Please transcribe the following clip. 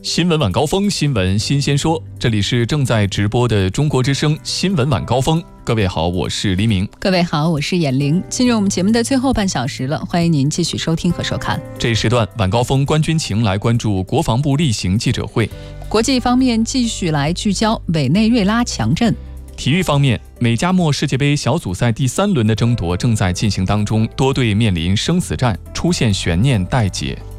新闻晚高峰，新闻新鲜说，这里是正在直播的中国之声新闻晚高峰。各位好，我是黎明。 各位好，我是闫玲。进入我们节目的最后半小时了，欢迎您继续收听和收看。 这一时段晚高峰关军情来关注国防部例行记者会。 国际方面继续来聚焦委内瑞拉强震。 体育方面，美加墨世界杯小组赛第3轮的争夺正在进行当中，多队面临生死战，出现悬念待解。